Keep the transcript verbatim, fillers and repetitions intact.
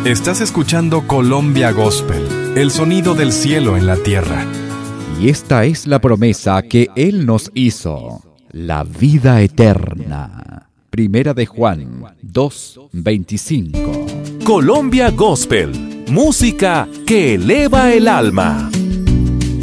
Estás escuchando Colombia Gospel, el sonido del cielo en la tierra. Y esta es la promesa que Él nos hizo, la vida eterna. Primera de Juan dos veinticinco. Colombia Gospel, música que eleva el alma.